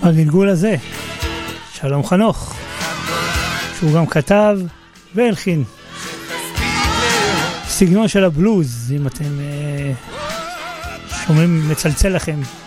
הגלגול הזה, שלום חנוך, שהוא גם כתב והלחין. סגנון של הבלוז, אם אתם שומעים מצלצל לכם.